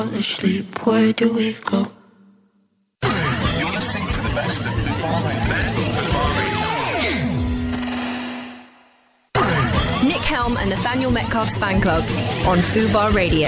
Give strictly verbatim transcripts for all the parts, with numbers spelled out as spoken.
Asleep, where do we go? You're listening to the best of Fubar Radio. Nick Helm and Nathaniel Metcalf's fan club on Fubar Radio.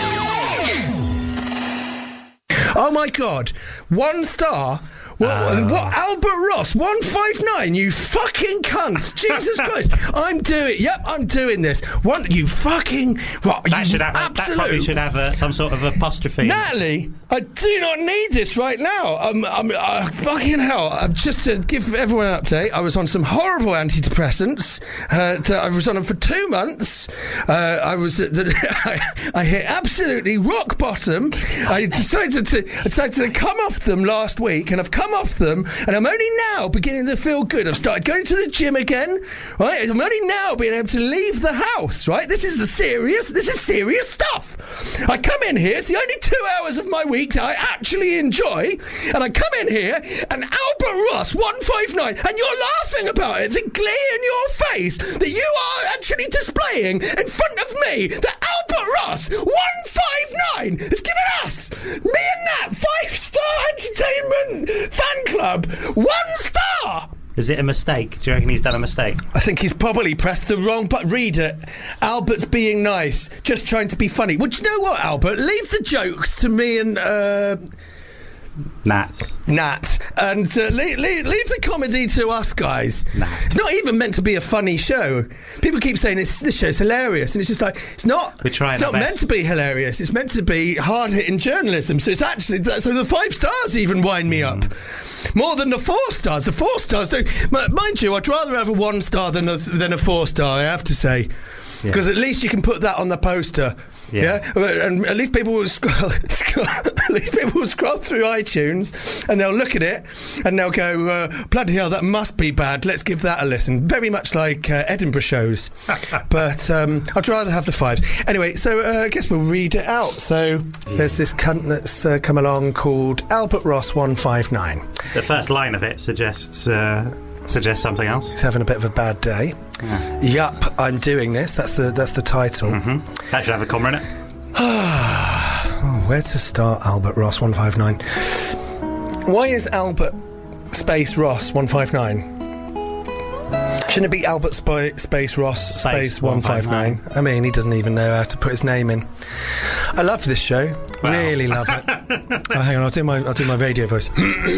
Oh my God! One star. What, uh, what? Albert Ross, one five nine, you fucking cunt. Jesus Christ. I'm doing, yep, I'm doing this. One, you fucking, what? That you should have, absolute, that probably should have a, some sort of apostrophe. Natalie, I do not need this right now. I'm, I'm, uh, fucking hell. Uh, just to give everyone an update, I was on some horrible antidepressants. Uh, to, I was on them for two months. Uh, I was, uh, the, I, I hit absolutely rock bottom. I decided to, I decided to come off them last week, and I've come off them, and I'm only now beginning to feel good. I've started going to the gym again, right? I'm only now being able to leave the house, right? This is a serious, this is serious stuff. I come in here, it's the only two hours of my week that I actually enjoy, and I come in here, and Albert Ross, one five nine, and you're laughing about it, the glee in your face that you are actually displaying in front of me, that Albert Ross, one five nine, has given us, me and Nat, five-star entertainment fan club, one star. Is it a mistake? Do you reckon he's done a mistake? I think he's probably pressed the wrong button. Read it. Albert's being nice, just trying to be funny. Well, do you know what, Albert? Leave the jokes to me and uh, Nat. Nat, and uh, leave, leave, leave the comedy to us guys. Nah. It's not even meant to be a funny show. People keep saying this, this show's hilarious, and it's just like it's not. We're trying It's our not best. meant to be hilarious. It's meant to be hard-hitting journalism. So it's actually so the five stars even wind me up. More than the four stars. The four stars don't. M- mind you, I'd rather have a one star than a than a four star. I have to say, because Yeah. at least you can put that on the poster. Yeah. Yeah, and at least people will scroll, scroll. At least people will scroll through iTunes and they'll look at it and they'll go, uh, "Bloody hell, that must be bad. Let's give that a listen." Very much like uh, Edinburgh shows, but um, I'd rather have the fives. Anyway, so uh, I guess we'll read it out. So yeah. There's this cunt that's uh, come along called Albert Ross one five nine. The first line of it suggests uh, suggests something else. He's having a bit of a bad day. Yeah. Yup, I'm doing this. That's the that's the title. Mm-hmm. That should have a comma in it. Oh, where to start, Albert Ross one five nine? Why is Albert space Ross one five nine? Shouldn't it be Albert spi- space Ross space, space one five nine? I mean, he doesn't even know how to put his name in. I love this show. Wow. Really love it. Oh, hang on, I'll do my I'll do my radio voice.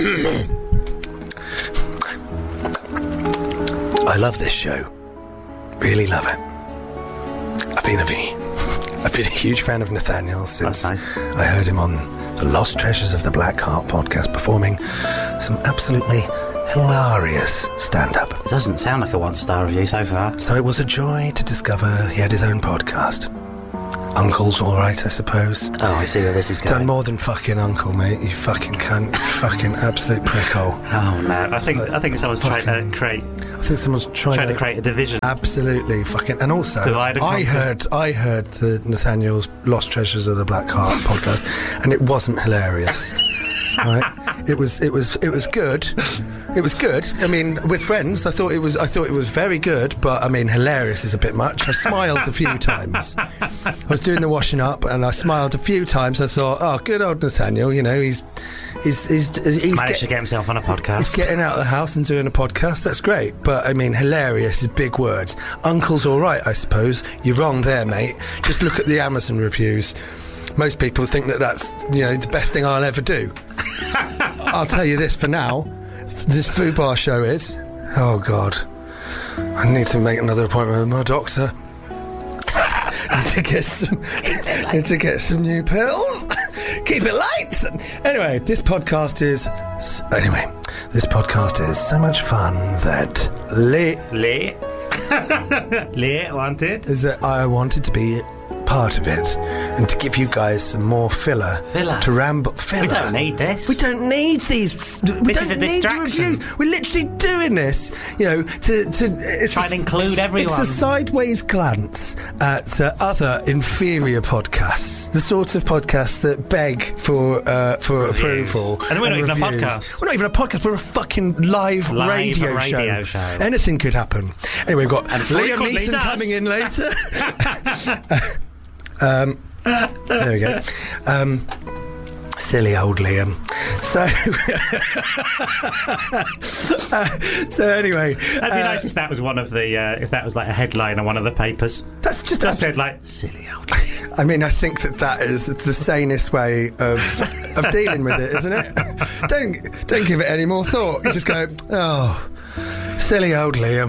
I love this show. Really love it. I've been a I've been a huge fan of Nathaniel since nice. I heard him on the Lost Treasures of the Black Heart podcast performing some absolutely hilarious stand-up. It doesn't sound like a one-star review so far. So it was a joy to discover he had his own podcast. Uncle's all right, I suppose. Oh, I see where this is going. Done more than fucking uncle, mate. You fucking cunt. You fucking absolute prickhole. Oh no, I think I think someone's fucking, trying to create. I think someone's trying, trying to, to create a division. Absolutely, fucking. And also, Divide and I conquer. heard, I heard the Nathaniel's Lost Treasures of the Black Heart podcast, and it wasn't hilarious. Right? It was, it was, it was good. It was good. I mean, with friends, I thought it was, I thought it was very good. But I mean, hilarious is a bit much. I smiled a few times. I was doing the washing up, and I smiled a few times. I thought, oh, good old Nathaniel. You know, he's, he's, he's, he's Managed get, to get himself on a podcast. He's getting out of the house and doing a podcast. That's great. But I mean, hilarious is big words. Uncle's all right, I suppose. You're wrong there, mate. Just look at the Amazon reviews. Most people think that that's, you know, the best thing I'll ever do. I'll tell you this for now. This Fubar show is, oh God, I need to make another appointment with my doctor. need to get some, need to get some new pills. Keep it light. Anyway, this podcast is, anyway, this podcast is so much fun that Lee, Lee, Lee wanted is that I wanted to be part of it and to give you guys some more filler, Filler. to ramble. Filler. We don't need this. We don't need these. We This don't is a need the distraction. reviews. We're literally doing this, you know, to to it's Try a, and include everyone. It's a sideways glance at uh, other inferior podcasts, the sort of podcasts that beg for uh, for Reviews. approval. And we're not even a reviews. podcast. We're not even a podcast. We're a fucking live, Live radio, radio show. show. Anything could happen. Anyway, we've got And Liam frequently Neeson does. coming in later. um, There we go. Um, silly old Liam. So, uh, so anyway, That'd be uh, nice if that was one of the uh, if that was like a headline on one of the papers. that's just That abs- said like silly old Liam. I mean, I think that that is the sanest way of of dealing with it, isn't it? Don't don't give it any more thought. You just go, oh, silly old Liam.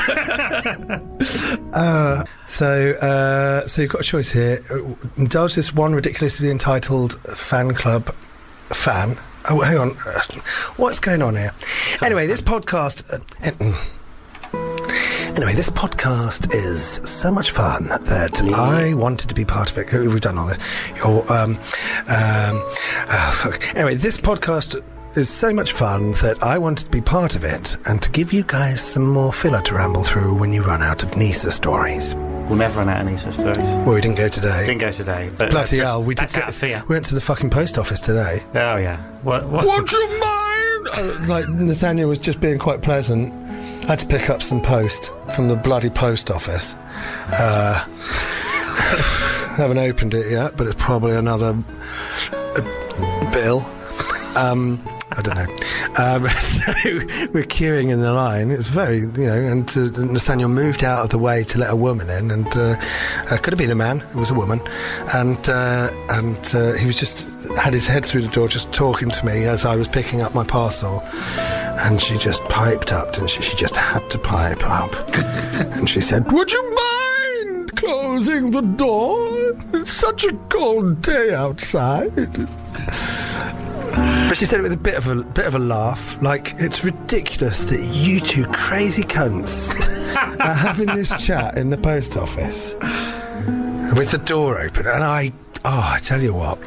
uh, so, uh, so you've got a choice here. Indulge this one ridiculously entitled fan club fan. Oh, hang on. Uh, what's going on here? Anyway, this podcast. Uh, Anyway, this podcast is so much fun that I wanted to be part of it. We've done all this. You're, um, um, oh, fuck. Anyway, this podcast is so much fun that I wanted to be part of it and to give you guys some more filler to ramble through when you run out of Nisa stories. We'll never run out of Nisa stories. Well, we didn't go today. Didn't go today, but Bloody uh, hell, we that's did out of fear. We went to the fucking post office today. Oh yeah. What? What? Would you mind? Uh, like Nathaniel was just being quite pleasant. I had to pick up some post from the bloody post office. Uh, haven't opened it yet, but it's probably another uh, bill. Um, I don't know. Um, so we're queuing in the line. It's very, you know, and uh, Nathaniel moved out of the way to let a woman in, and uh, uh, could have been a man. It was a woman, and uh, and uh, he was just had his head through the door, just talking to me as I was picking up my parcel. And she just piped up, didn't she? She just had to pipe up. And she said, would you mind closing the door? It's such a cold day outside. But she said it with a bit of a bit of a laugh. Like, it's ridiculous that you two crazy cunts are having this chat in the post office with the door open. And I, oh, I tell you what.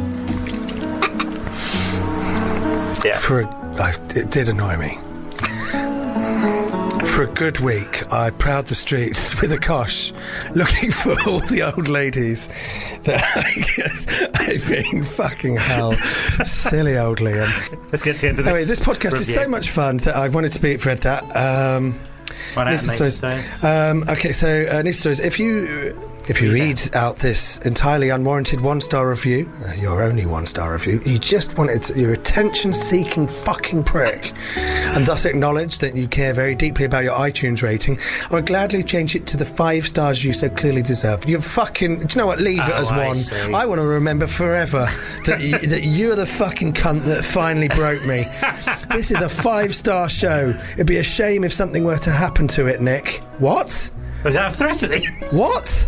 Yeah. For a I, it did annoy me. For a good week, I prowled the streets with a kosh, looking for all the old ladies that I guess I've been fucking hell. Silly old Liam. Let's get to the end of this. Anyway, this podcast is review. so much fun that I wanted to be read that. Um, Run out of Nisa Nisa stories. stories. Um, okay, so uh, Nisa stories. If you if you read out this entirely unwarranted one star review, uh, your only one star review, you just wanted to, you're attention seeking fucking prick, and thus acknowledge that you care very deeply about your iTunes rating, I would gladly change it to the five stars you so clearly deserve. You fucking, do you know what? Leave it Oh, as I one. see. I want to remember forever that you, that you're the fucking cunt that finally broke me. This is a five star show. It'd be a shame if something were to happen to it, Nick. What? Was that threatening? What?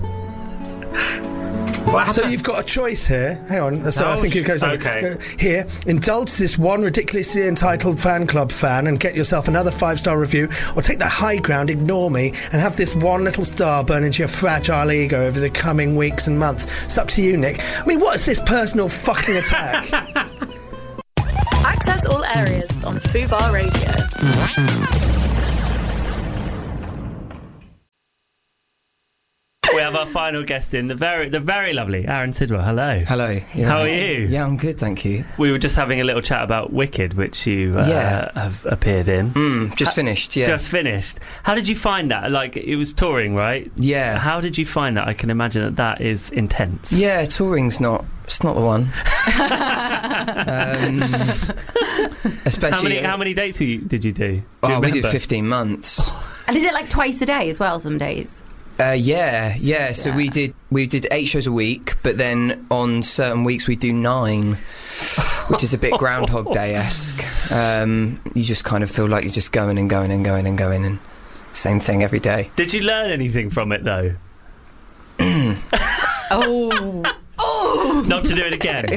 What So happened? you've got a choice here. Hang on. So I Oh, think it goes on. okay. Uh, Here, indulge this one ridiculously entitled fan club fan and get yourself another five-star review, or take the high ground, ignore me, and have this one little star burn into your fragile ego over the coming weeks and months. It's up to you, Nick. I mean, what is this personal fucking attack? Access all areas on Fubar Radio. We have our final guest in, the very the very lovely Aaron Sidwell. Hello. Hello. Yeah. How are you? Yeah, I'm good, thank you. We were just having a little chat about Wicked, which you uh, Yeah. have appeared in. Mm, just finished, yeah. Just finished. How did you find that? Like, it was touring, right? Yeah. How did you find that? I can imagine that that is intense. Yeah, touring's not... It's not the one. um, especially... How many how many dates were you, did you do? Do you Oh, we did remember? fifteen months. And is it like twice a day as well some days? Uh, yeah, yeah. So Yeah. we did we did eight shows a week, but then on certain weeks we do nine, which is a bit Groundhog Day-esque. Um, you just kind of feel like you're just going and going and going and going, and same thing every day. Did you learn anything from it, though? Oh, Not to do it again.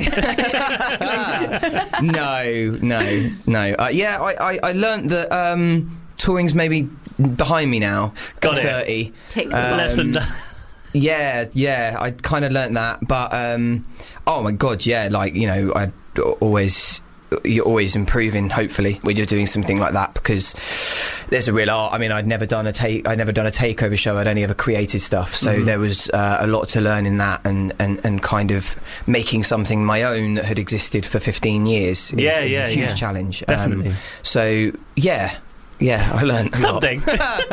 no, no, no. Uh, yeah, I, I, I learnt that um, touring's maybe behind me now. Got at it. thirty. take the Um, Lesson done. Yeah, yeah, I kind of learnt that, but um, oh my god, yeah, like, you know, I always, you're always improving, hopefully, when you're doing something like that, because there's a real art. I mean, I'd never done a take, I'd never done a takeover show. I'd only ever created stuff, so Mm-hmm. there was uh, a lot to learn in that, and, and, and kind of making something my own that had existed for fifteen years. Is, Yeah, is yeah, a huge yeah. challenge. Definitely. Um, so yeah. yeah, I learned a lot. Something.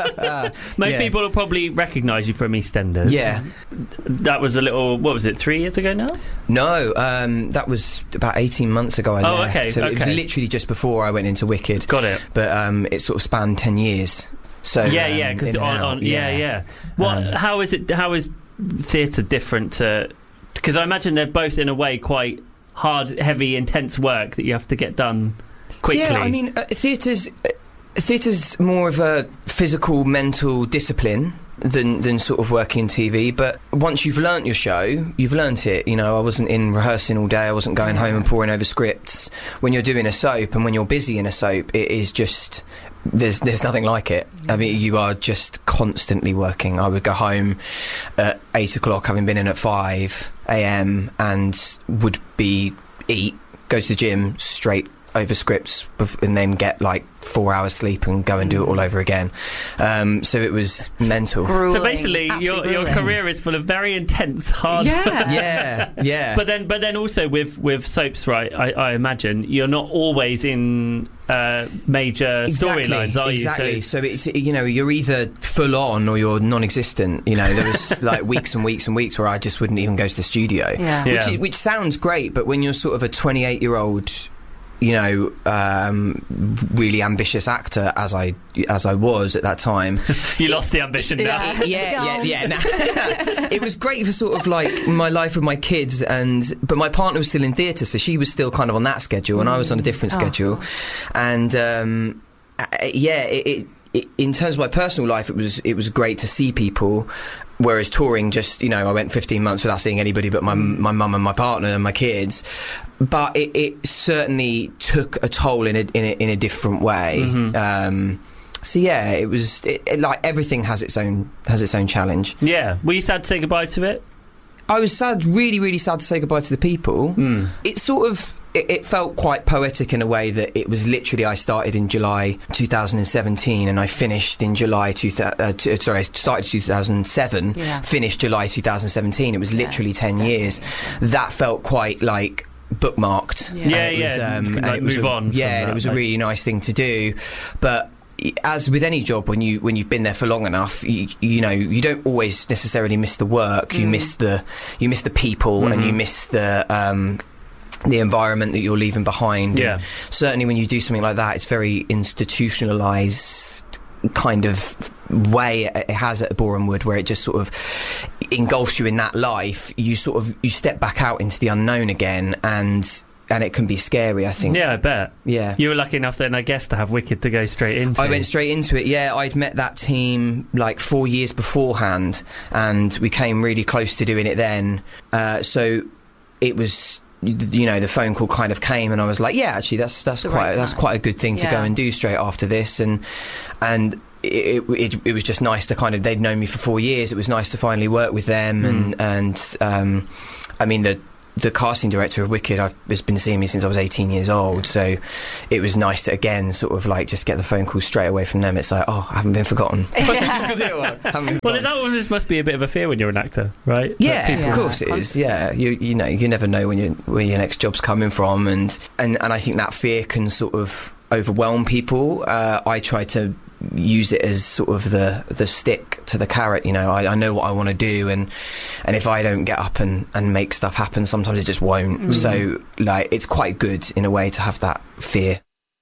Most Yeah. people will probably recognise you from EastEnders. Yeah. That was a little, what was it, three years ago now? No, um, that was about eighteen months ago I Oh, left. okay, So it was okay. literally just before I went into Wicked. Got it. But um, it sort of spanned ten years. So Yeah, um, yeah, because in and on, out, on, yeah, yeah. What? Um, how is it? How is theatre different to? Because I imagine they're both in a way quite hard, heavy, intense work that you have to get done quickly. Yeah, I mean, uh, theatre's uh, theatre's more of a physical, mental discipline than than sort of working T V. But once you've learnt your show, you've learnt it. You know, I wasn't in rehearsing all day. I wasn't going home and poring over scripts. When you're doing a soap and when you're busy in a soap, it is just. There's there's nothing like it. I mean, you are just constantly working. I would go home at eight o'clock, having been in at five a.m. and would be eat, go to the gym, straight over scripts, bef- and then get like four hours sleep and go and do it all over again. Um, so it was mental. Grueling, so basically, your absolutely your grueling. career is full of very intense, hard. Yeah. Yeah, yeah. But then, but then also with with soaps, right? I, I imagine you're not always in uh, major Exactly, storylines, are exactly. you? So, it's, you know, you're either full on or you're non-existent. You know, there was like weeks and weeks and weeks where I just wouldn't even go to the studio. Yeah. Yeah. Which, is, which sounds great, but when you're sort of a twenty-eight year old, you know, um, really ambitious actor, as I as I was at that time. You lost the ambition now. Yeah. yeah, yeah, yeah. Nah. It was great for sort of like my life with my kids, and but my partner was still in theatre, so she was still kind of on that schedule, and I was on a different Oh. schedule, and um, uh, yeah, it, it, it, in terms of my personal life, it was it was great to see people. Whereas touring, just, you know, I went fifteen months without seeing anybody but my my mum and my partner and my kids. But it, it certainly took a toll in a in a, in a different way. Mm-hmm. Um, so yeah, it was it, it, like everything has its own has its own challenge. Yeah. Were you sad to say goodbye to it? I was sad, really, really sad to say goodbye to the people. Mm. It sort of, it, it felt quite poetic in a way that it was literally, I started in July two thousand seventeen and I finished in July, two thousand, uh, t- sorry, I started two thousand seven, Yeah. finished July two thousand seventeen. It was Yeah, literally ten definitely. years. That felt quite like bookmarked. Yeah. And Yeah, it was, yeah, um, you can, and like, it was move a- on from Yeah, and that, it was a like- really nice thing to do. But as with any job, when you when you've been there for long enough, you, you know you don't always necessarily miss the work. You miss the you miss the people, and you miss the um, the environment that you're leaving behind. Yeah. And certainly, when you do something like that, it's very institutionalised kind of way it has at Boreham Wood, where it just sort of engulfs you in that life. You sort of you step back out into the unknown again, and and it can be scary, I think. Yeah, I bet. Yeah. You were lucky enough then, I guess, to have Wicked to go straight into. I went straight into it, yeah. I'd met that team like four years beforehand, and we came really close to doing it then. Uh, so it was, you know, the phone call kind of came, and I was like, yeah, actually, that's that's the quite right that's time. quite a good thing to go Yeah. and do straight after this, and and. It, it, it was just nice to kind of, they'd known me for four years. It was nice to finally work with them, and and um, I mean the the casting director of Wicked I've, has been seeing me since I was eighteen years old, so it was nice to again sort of like just get the phone call straight away from them. It's like, oh, I haven't been forgotten. Just 'cause it was. Haven't been Well, forgotten. that one just must be a bit of a fear when you're an actor, right? That Yeah, people- of Yeah, course it is. Yeah, you you know you never know when you where your next job's coming from, and and and I think that fear can sort of overwhelm people. Uh, I try to use it as sort of the the stick to the carrot. You know, I, I know what I want to do, and and if I don't get up and and make stuff happen, sometimes it just won't. So like, it's quite good in a way to have that fear.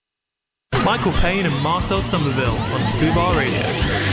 Michael Payne and Marcel Somerville on Fubar Radio.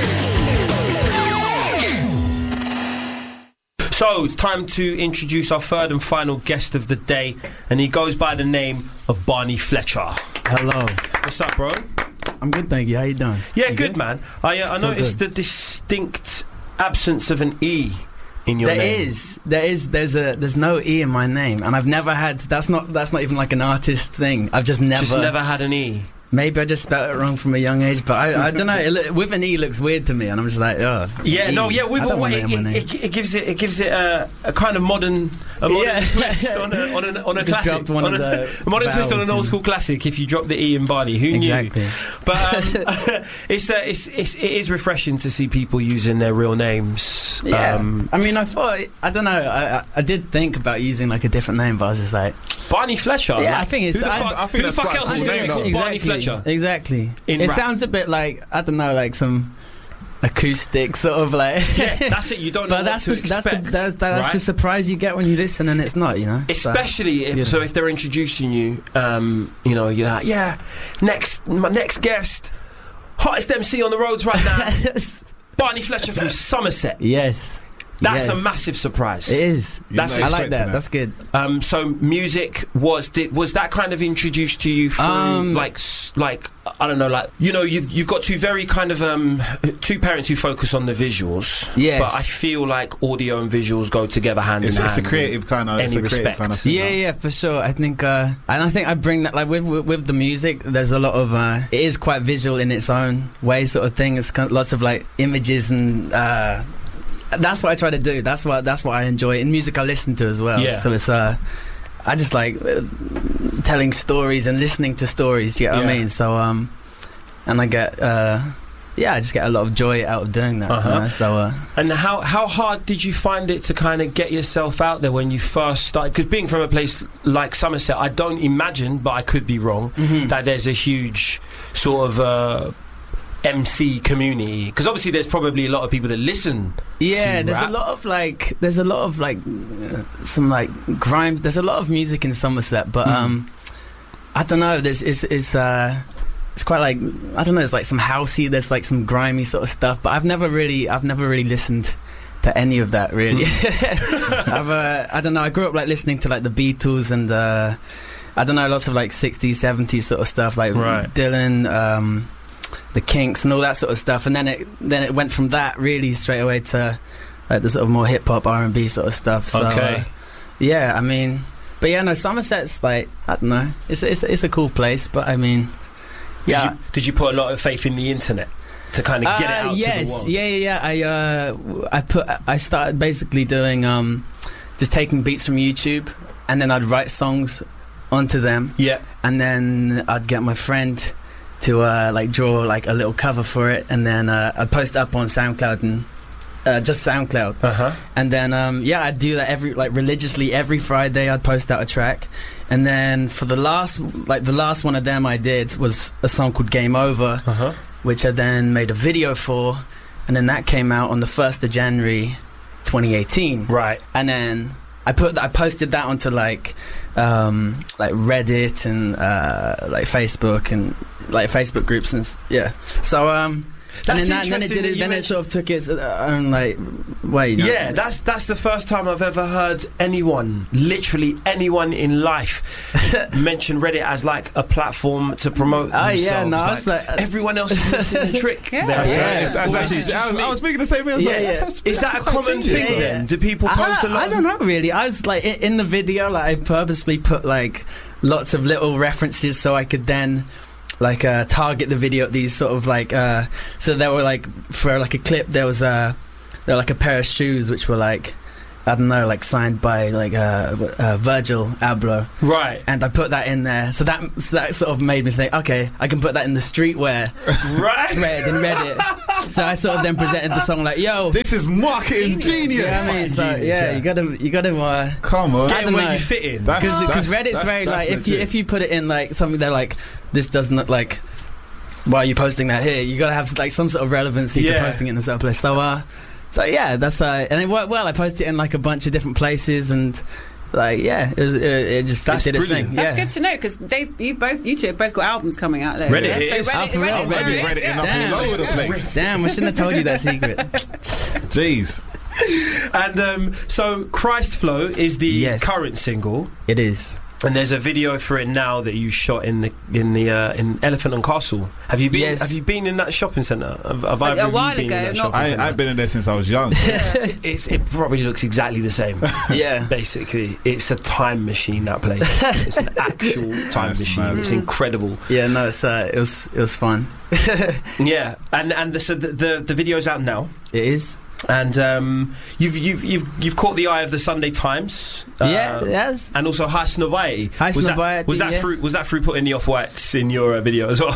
So it's time to introduce our third and final guest of the day, and he goes by the name of Barney Fletcher. Hello. What's up, bro? I'm good, thank you. How you doing? Yeah, You good, man. I uh, I noticed the distinct absence of an E in your There name. is, there is, there's a, there's no E in my name, and I've never had. That's not, that's not even like an artist thing. I've just never, Just never had an E. Maybe I just spelled it wrong from a young age, but I, I don't know. It, lo- with an E looks weird to me, and I'm just like, oh. Yeah, E. no, yeah. With I a, don't want it, that in my name. it, it, it gives it, it gives it a, a kind of modern, a modern Yeah. twist on a on a, on a Just classic, dropped one on of a, the a modern twist on vowels an old in. school classic. If you drop the E in Barney, who Exactly. knew? But um, it's, uh, it's it's it is refreshing to see people using their real names. Yeah. Um, I mean, I thought, I don't know. I, I, I did think about using like a different name, but I was just like, Barney Fletcher. Yeah, like, I think it's- Who the I- fuck, I think who the that's fuck quite else a is cool going to be name, called though. Barney Exactly. Fletcher. Exactly. In it rap. sounds a bit like, I don't know, like some acoustic sort of like. Yeah, that's it. You don't know but what that's to the, that's expect. the that's, that's right? the surprise you get when you listen and it's not, you know. Especially so, if so if they're introducing you, um, you know, you're like, yeah, next my next guest, hottest M C on the roads right now, Barney Fletcher from Somerset. Yes. That's yes. a massive surprise. It is. That's I like that. that. That's good. Um, so music was did, was that kind of introduced to you through um, like s- like I don't know, like, you know, you've you've got two very kind of um two parents who focus on the visuals. Yes. But I feel like audio and visuals go together hand It's, in it's hand. a creative kind of. It's any a creative respect. kind of thing, Yeah, man. yeah, for sure. I think, uh, and I think I bring that like with with, with the music. There's a lot of uh, it is quite visual in its own way, sort of thing. It's kind of lots of like images and. Uh, That's what I try to do. That's what that's what I enjoy in music. I listen to as well. Yeah. So it's uh, I just like uh, telling stories and listening to stories. Do you know what Yeah. I mean? So um, and I get uh, yeah, I just get a lot of joy out of doing that. Uh-huh. You know? So uh, And how how hard did you find it to kind of get yourself out there when you first started? Because being from a place like Somerset, I don't imagine, but I could be wrong, Mhm. that there's a huge sort of uh, M C community. Because obviously there's probably a lot of people that listen. yeah, to there's rap. a lot of like there's a lot of like uh, some like grime. There's a lot of music in Somerset, but Mm. um, I don't know. There's it's it's uh. It's quite like I don't know. It's like some housey. There's like some grimy sort of stuff. But I've never really, I've never really listened to any of that. Really, I've, uh, I don't know. I grew up like listening to like the Beatles and uh, I don't know, lots of like sixties, seventies sort of stuff, like Right. Dylan, um, the Kinks, and all that sort of stuff. And then it then it went from that really straight away to like the sort of more hip hop, R and B sort of stuff. So, Okay. uh, yeah, I mean, but yeah, no, Somerset's like I don't know. It's it's it's a cool place, but I mean. Did, Yeah. you, did you put a lot of faith in the internet to kind of get it Uh, out yes, to the world? yeah, yeah, yeah. I uh, w- I put I started basically doing um, just taking beats from YouTube, and then I'd write songs onto them. Yeah. And then I'd get my friend to uh, like draw like a little cover for it, and then uh, I'd post it up on SoundCloud and. Uh, just SoundCloud, Uh-huh. and then um, yeah, I'd do that every like religiously every Friday. I'd post out a track, and then for the last like the last one of them I did was a song called Game Over, Uh-huh. which I then made a video for, and then that came out on the first of January, twenty eighteen. Right. And then I put I posted that onto like um, like Reddit and uh, like Facebook and like Facebook groups and s- yeah. So um. That's and then, that, and then it interesting did that it. you Then it mentioned- sort of took its uh, own like way. You know? Yeah, that's that's the first time I've ever heard anyone, literally anyone in life, mention Reddit as like a platform to promote Oh, themselves. yeah, no, like, it's like- everyone else is missing the trick. Yeah. there. That's, Yeah. that's, that's Or is actually, it just I, was, me? I was speaking the same way. I was Yeah, like, yeah. that's, that's, Is that a that's quite common genius. thing Yeah, then? yeah. Do people post I, a lot? I don't know really. I was like in, in the video, like I purposely put like lots of little references so I could then like uh, target the video at these sort of like. Uh, so there were like for like a clip there was a there were like a pair of shoes which were like I don't know like signed by like uh, uh, Virgil Abloh. Right. And I put that in there, so that so that sort of made me think, okay, I can put that in the streetwear Right. thread in Reddit. So I sort of then presented the song like, yo, This is marketing genius. you know what I mean? So Genius, yeah, yeah. you gotta you gotta uh, Come on. I Get don't where know. you fit in. That's- because that's- Reddit's that's- very that's like if you legit. if you put it in like something they're like this doesn't look like why are you posting that here, you gotta have like some sort of relevancy Yeah. to posting it in the certain place. So uh so yeah, that's uh and it worked well. I posted it in like a bunch of different places and like yeah, it, was, it, it just That's it did its brilliant. thing. That's yeah. good to know because they, you both, you two have both got albums coming out. There. Reddit yeah? it so is. Reddit, Oh, for real? Reddit's where Reddit, it is, Reddit, yeah. up Damn. all over the place. Damn, I shouldn't have told you that secret. Jeez. And um, so Christ Flow is the Yes. current single, It is. and there's a video for it now that you shot in the in the uh, in Elephant and Castle. Have you been? Yes. Have you been in that shopping centre? Have, have A- either a of you while been in ago, that not- shopping I, centre? I've been in there since I was young. It's, it probably looks exactly the same. Yeah. Basically, it's a time machine. That place. It's an actual time That's machine. mad. It's incredible. Yeah, no, it's uh, it was it was fun. Yeah, and and the, so the, the the video's out now. It is. And um, you've you've you've you've caught the eye of the Sunday Times. Uh, yeah, yes. And also High Snobiety. High was that, Snobiety, was that yeah. through was that through putting the off whites in your uh, video as well?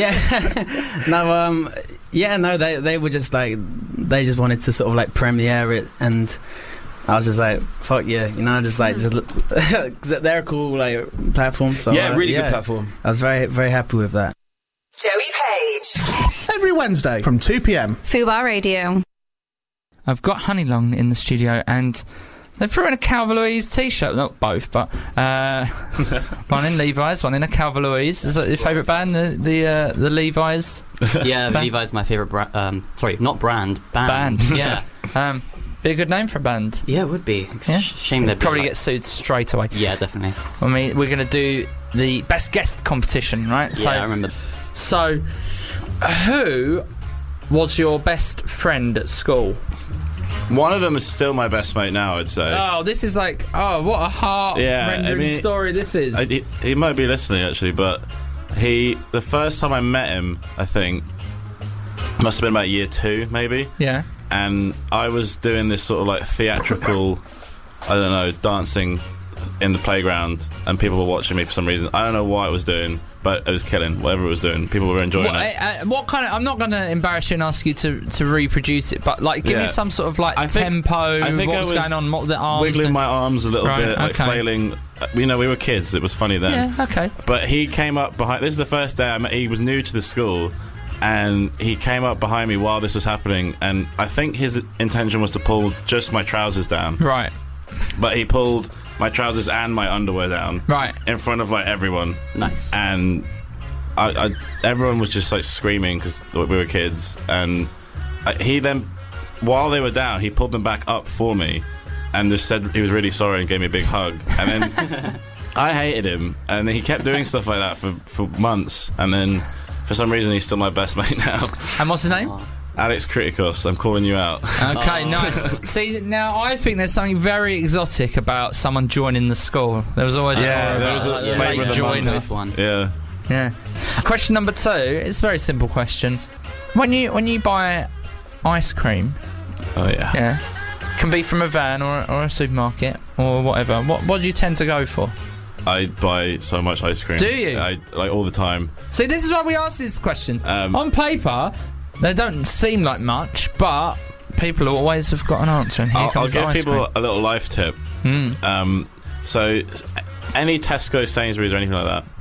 Yeah. no, um, yeah, no, they they were just like they just wanted to sort of like premiere it, and I was just like, fuck yeah, you know, just like just they're a cool like platform. So yeah, uh, really yeah, good platform. I was very very happy with that. Joey Page. Every Wednesday from two p.m. Fubar Radio. I've got Honeylong in the studio and they've put in a Calvin Louise t-shirt. Not both, but uh, one in Levi's, one in a Calvin Louise. Is that your favourite band, the the, uh, the Levi's? Yeah, band? Levi's my favourite brand. Um, sorry, not brand, band. Band, yeah. um, be a good name for a band. Yeah, it would be. It's Yeah? sh- shame they'd Probably like, get sued straight away. Yeah, definitely. I mean, we're going to do the best guest competition, right? Yeah, I remember. So, who was your best friend at school? One of them is still my best mate now, I'd say. Oh, this is like, oh, what a heart-rendering I mean, story this is. I, he, he might be listening, actually, but he, the first time I met him, I think, must have been about year two, maybe. Yeah. And I was doing this sort of like theatrical, I don't know, dancing in the playground, and people were watching me for some reason. I don't know what I was doing, but it was killing. Whatever it was doing, people were enjoying What, it. uh, uh, what kind of? I'm not going to embarrass you and ask you to, to reproduce it, but like, give Yeah. me some sort of like I think- tempo. I think what I was was going on? What the arms? wiggling doing? my arms a little Right, bit, like okay. flailing. Uh, You know, we were kids. It was funny then. Yeah. Okay. But he came up behind. This is the first day I met. He was new to the school, and he came up behind me while this was happening. And I think his intention was to pull just my trousers down. Right. But he pulled my trousers and my underwear down. Right. In front of like everyone. Nice. And I, I everyone was just like screaming because we were kids. And I, he then, while they were down, he pulled them back up for me, and just said he was really sorry and gave me a big hug. And then I hated him, and then he kept doing stuff like that for, for months. And then for some reason he's still my best mate now. And what's his name? Alex Kritikos, I'm calling you out. Okay, nice. See, now I think there's something very exotic about someone joining the school. There was always Yeah, a there was a like, flavour late of the joiner. month. One. Yeah. Yeah. Question number two. It's a very simple question. When you when you buy ice cream, Oh yeah. yeah, can be from a van or or a supermarket or whatever. What what do you tend to go for? I buy so much ice cream. Do you? I, like all the time. See, this is why we ask these questions. Um, On paper, they don't seem like much, but people always have got an answer. And here I'll, I'll comes the give ice people cream. a little life tip. Mm. Um, so, s- any Tesco, Sainsbury's, or anything like that,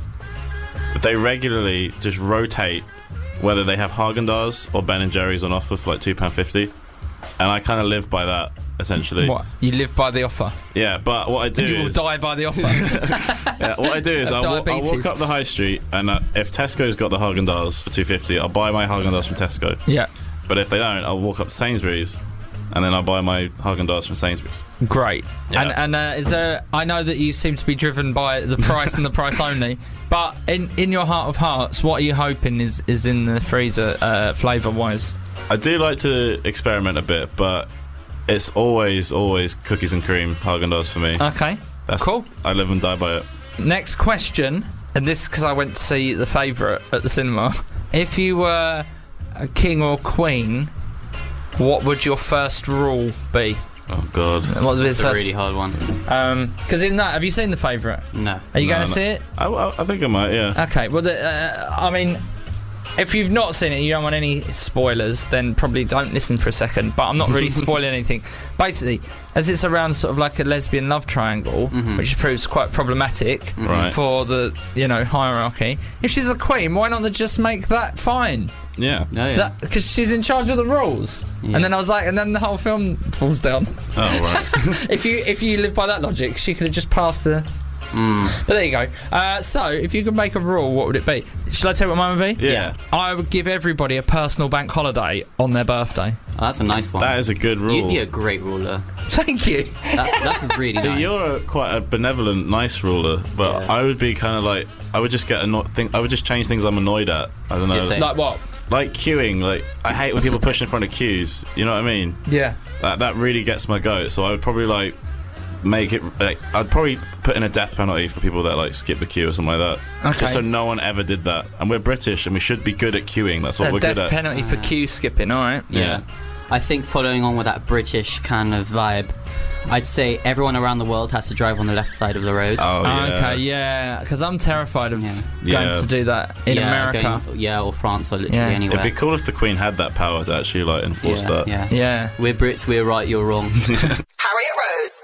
they regularly just rotate whether they have Haagen-Dazs or Ben and Jerry's on offer for like two pound fifty, and I kind of live by that essentially. What? You live by the offer. Yeah, but what I do And you will is die by the offer. yeah, what I do is Of I'll, walk, I'll diabetes. walk up the high street, and uh, if Tesco's got the Haagen-Dazs for two fifty, I'll buy my Haagen-Dazs from Tesco. Yeah. But if they don't, I'll walk up to Sainsbury's, and then I'll buy my Haagen-Dazs from Sainsbury's. Great. Yeah. And, and uh, is there? I know that you seem to be driven by the price and the price only. But in, in your heart of hearts, what are you hoping is, is in the freezer, uh, flavour wise? I do like to experiment a bit, but it's always, always cookies and cream Haagen-Dazs for me. Okay. That's, cool. I live and die by it. Next question, and this because I went to see The Favourite at the cinema. If you were a king or queen, what would your first rule be? Oh God, what would be That's the a first? really hard one. Um, because in that, have you seen The Favourite? No. Are you No, going to no. see it? I, I, I think I might, yeah. Okay. Well, the, uh, I mean, if you've not seen it, you don't want any spoilers, then probably don't listen for a second. But I'm not really spoiling anything. Basically, as it's around sort of like a lesbian love triangle, Mhm. which proves quite problematic Right. for the you know hierarchy. If she's a queen, why not just make that fine? Yeah. No, yeah. Because she's in charge of the rules. Yeah. And then I was like, and then the whole film falls down. Oh, right. if you if you live by that logic, she could have just passed the. Mm. But there you go. Uh, so, if you could make a rule, what would it be? Shall I tell you what mine would be? Yeah. I would give everybody a personal bank holiday on their birthday. Oh, that's a nice one. That is a good rule. You'd be a great ruler. Thank you. That's that's really So nice. you're a, quite a benevolent, nice ruler, but Yeah. I would be kind of like, I would just get annoyed. Think, I would just change things I'm annoyed at. I don't know. Yeah, same. Like what? Like queuing. Like I hate when people push in front of queues. You know what I mean? Yeah. That that really gets my goat. So I would probably like make it. Like, I'd probably put in a death penalty for people that like skip the queue or something like that. Okay. Just so no one ever did that. And we're British and we should be good at queuing. That's what A we're death good at. penalty for queue skipping, alright. Yeah. Yeah. I think following on with that British kind of vibe, I'd say everyone around the world has to drive on the left side of the road. Oh yeah. Okay, yeah. Because I'm terrified of Yeah. going Yeah. to do that in yeah, America. going- yeah, or France, or literally Yeah. anywhere. It'd be cool if the Queen had that power to actually like enforce yeah, that. yeah. Yeah. We're Brits, we're right, you're wrong. Harriet Rose.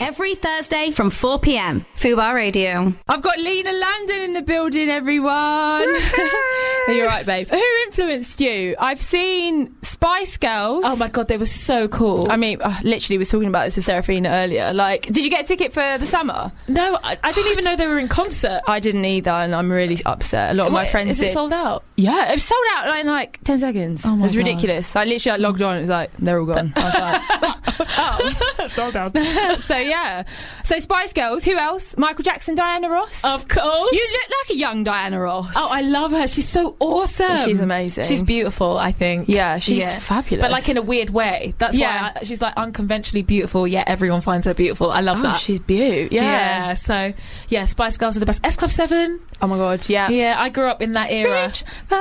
Every Thursday from four p.m. Fubar Radio. I've got Lena Landon in the building, everyone. Are you alright, babe? Who influenced you? I've seen Spice Girls. Oh my god, they were so cool. I mean, uh, literally was talking about this with Seraphina earlier. Like, did you get a ticket for the summer? No, I, I didn't even know they were in concert. I didn't either, and I'm really upset. A lot of my Wait, friends is did. it sold out? Yeah, it was sold out like, in like ten seconds. Oh my it was God. ridiculous. I literally like, logged on. It was like they're all gone. I was like, oh, sold out. So yeah, so Spice Girls. Who else? Michael Jackson, Diana Ross. Of course. You look like a young Diana Ross. Oh, I love her. She's so awesome. She's amazing. She's beautiful, I think. Yeah, she's Yeah. fabulous. But like in a weird way. That's Yeah. why I, she's like unconventionally beautiful, yet everyone finds her beautiful. I love Oh, that. she's beaut. Yeah. Yeah. So, yeah, Spice Girls are the best. S Club seven. Oh my god. Yeah. Yeah, I grew up in that era. Bitch, yeah.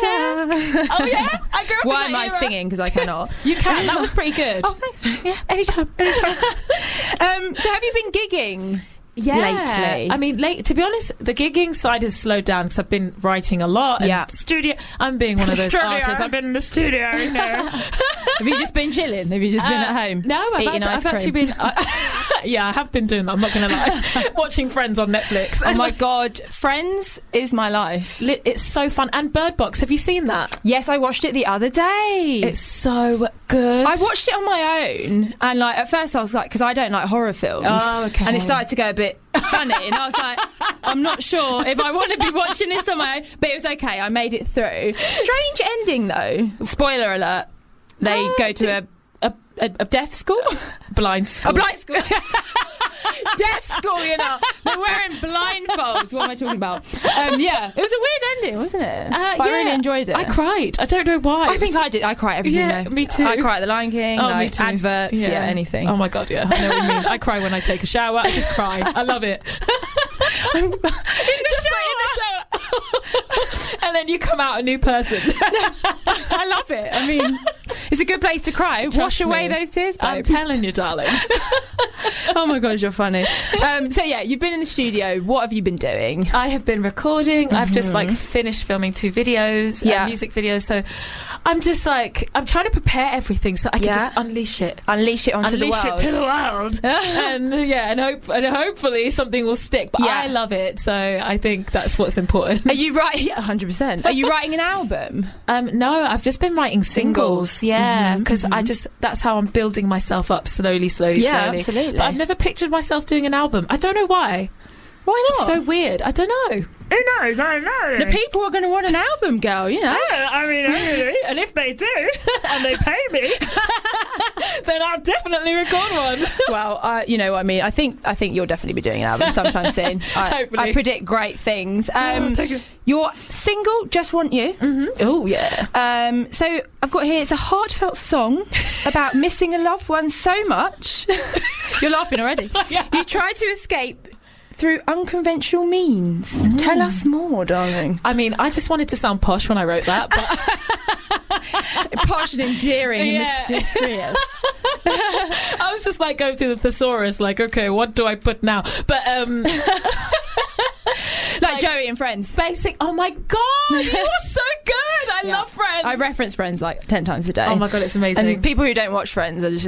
Oh yeah, I grew up Why in am that I era. singing? Because I cannot. You can. That was pretty good. Oh, thanks. Yeah, anytime, anytime. um, so have you been gigging? Yeah. Lately? I mean, late. To be honest, the gigging side has slowed down because I've been writing a lot. And Yeah. Studio. I'm being one of those Studio. artists. I've been in the studio. You know. Have you just been chilling? Have you just been Uh, at home? No, I've, eating actually, ice I've actually cream? been. Uh, yeah, I have been doing that. I'm not going to lie. Watching Friends on Netflix. Oh my god, Friends is my life. Li- It's so fun. And Bird Box. Have you seen that? Yes, I watched it the other day. It's so good. I watched it on my own, and like at first I was like, because I don't like horror films. Oh, okay. And it started to go a bit funny, and I was like, I'm not sure if I want to be watching this on my own. But it was okay. I made it through. Strange ending though. Spoiler alert. They Uh, go to did- a a, a, a deaf school? Blind school. a blind school. Deaf school, you know. They're wearing blindfolds. What am I talking about? Um, yeah, it was a weird ending, wasn't it? Uh, But I yeah. really enjoyed it. I cried. I don't know why. I think I did. I cry at everything. Yeah, though. me too. I cry at The Lion King. Oh, like, me too. Adverts. Yeah. anything. Oh my god, yeah. I know what you mean. I cry when I take a shower. I just cry. I love it. I'm in the just shower. Like in the shower. And then you come out a new person. I love it. I mean, it's a good place to cry. Trust Wash away me. those tears, babe. I'm telling you, darling. Oh my god, you're funny. Um, so yeah, you've been in the studio. What have you been doing? I have been recording. I've just like Mhm. finished filming two videos, Yeah. uh, music videos. So I'm just like I'm trying to prepare everything so I can Yeah. just unleash it, Unleash it onto unleash the world. it to the world, and yeah, and hope and hopefully something will stick. But Yeah. I love it, so I think that's what's important. Are you writing? Yeah, one hundred percent. Are you writing an album? Um, no, I've just been writing singles. Singles. Yeah, Mhm, because I mhm. just that's how I'm building myself up slowly, slowly, Yeah, slowly. absolutely. But I've never pictured myself doing an album. I don't know why. Why It's not? so weird. I don't know. Who knows? I don't know. The people are going to want an album, girl. You know. I mean, and if they do, and they pay me, then I'll definitely record one. Well, uh, you know what I mean. I think I think you'll definitely be doing an album sometime soon. I, Hopefully. I predict great things. Um, Oh, thank you. Your single, "Just Want You." Mm-hmm. Oh yeah. Um, so I've got here. It's a heartfelt song about missing a loved one so much. You're laughing already. Yeah. You try to escape through unconventional means. Tell us more, darling. I mean, I just wanted to sound posh when I wrote that, but Posh and endearing Yeah. and mysterious. I was just like going through the thesaurus, like, okay, what do I put now? But um, Like Joey and Friends. basic. Oh my god, you are so good. I Yeah. love Friends. I reference Friends like ten times a day. Oh my god, it's amazing. And people who don't watch Friends are just